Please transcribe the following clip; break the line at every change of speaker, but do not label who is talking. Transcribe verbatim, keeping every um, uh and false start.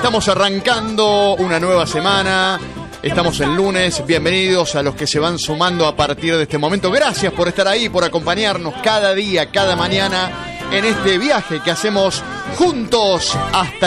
Estamos arrancando una nueva semana. Estamos el lunes. Bienvenidos a los que se van sumando a partir de este momento. Gracias por estar ahí, por acompañarnos cada día, cada mañana en este viaje que hacemos juntos hasta